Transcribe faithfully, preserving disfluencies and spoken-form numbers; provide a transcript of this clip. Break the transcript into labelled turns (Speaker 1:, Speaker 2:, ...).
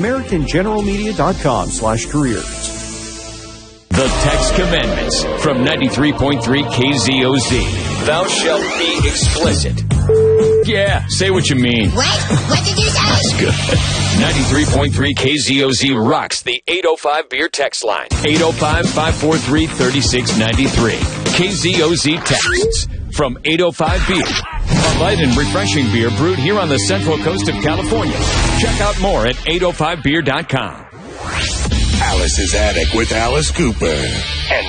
Speaker 1: American General Media dot com slash careers.
Speaker 2: The Text Commandments from ninety-three point three K Z O Z. Thou shalt be explicit. Yeah, say what you mean.
Speaker 3: What? What did you say?
Speaker 2: That's good. ninety-three point three K Z O Z rocks the eight oh five beer text line. eight oh five, five four three, three six nine three. K Z O Z texts from eight oh five Beer. A light and refreshing beer brewed here on the Central Coast of California. Check out more at eight oh five beer dot com.
Speaker 4: Alice's Attic with Alice Cooper. And